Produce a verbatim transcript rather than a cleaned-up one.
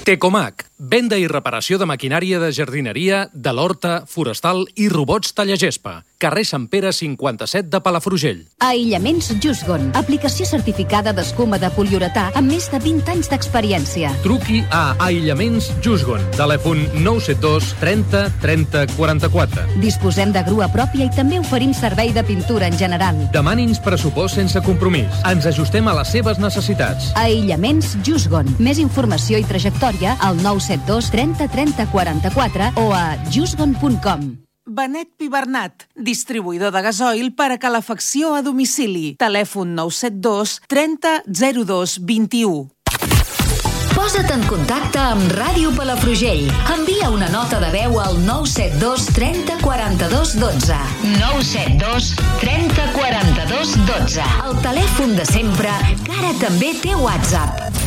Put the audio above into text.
Tecomac, venda i reparació de maquinària de jardineria, de l'horta, forestal i robots tallagespa. Carrer Sant Pere cinquanta-set de Palafrugell. Aïllaments Jusgon, aplicació certificada d'escuma de poliuretà amb més de vint anys d'experiència. Truqui a Aïllaments Jusgon. Telèfon nou set dos trenta trenta quaranta-quatre. Disposem de grua pròpia i també oferim servei de pintura en general. Demani'ns pressupost sense compromís. Ens ajustem a les seves necessitats. Aïllaments Jusgon. Més informació i trajectòria al nou set dos trenta trenta quaranta-quatre o a jusgon punt com. Benet Pi Bernat, distribuïdor de gasoil per a calefacció a domicili. Telèfon nou set dos trenta zero dos vint-i-u. Posa't en contacte amb Ràdio Palafrugell. Envia una nota de veu al nou set dos trenta quaranta-dos dotze. nou set dos trenta quaranta-dos dotze. El telèfon de sempre, que ara també té WhatsApp.